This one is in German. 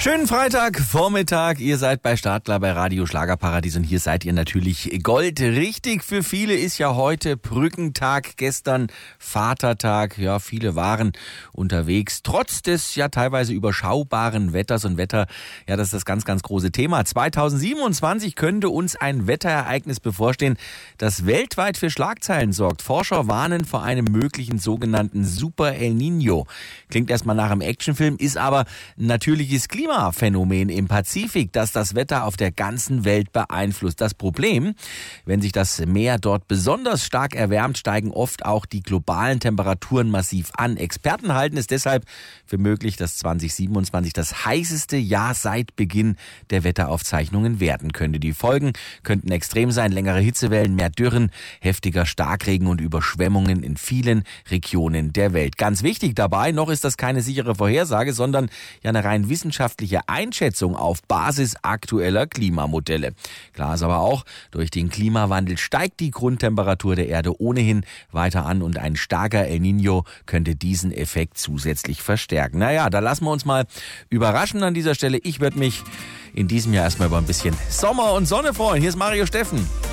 Schönen Freitagvormittag. Ihr seid bei Startklar bei Radio Schlagerparadies und hier seid ihr natürlich Gold. Richtig, für viele ist ja heute Brückentag, gestern Vatertag. Ja, viele waren unterwegs, trotz des ja teilweise überschaubaren Wetters und Wetter. Ja, das ist das ganz, ganz große Thema. 2027 könnte uns ein Wetterereignis bevorstehen, das weltweit für Schlagzeilen sorgt. Forscher warnen vor einem möglichen sogenannten Super El Niño. Klingt erstmal nach einem Actionfilm, ist aber ein natürliches Klimaphänomen im Pazifik, das das Wetter auf der ganzen Welt beeinflusst. Das Problem, wenn sich das Meer dort besonders stark erwärmt, steigen oft auch die globalen Temperaturen massiv an. Experten halten es deshalb für möglich, dass 2027 das heißeste Jahr seit Beginn der Wetteraufzeichnungen werden könnte. Die Folgen könnten extrem sein: längere Hitzewellen, mehr Dürren, heftiger Starkregen und Überschwemmungen in vielen Regionen der Welt. Ganz wichtig dabei, noch ist das keine sichere Vorhersage, sondern ja eine rein wissenschaftliche Einschätzung auf Basis aktueller Klimamodelle. Klar ist aber auch, durch den Klimawandel steigt die Grundtemperatur der Erde ohnehin weiter an und ein starker El Niño könnte diesen Effekt zusätzlich verstärken. Naja, da lassen wir uns mal überraschen an dieser Stelle. Ich würde mich in diesem Jahr erstmal über ein bisschen Sommer und Sonne freuen. Hier ist Mario Steffen.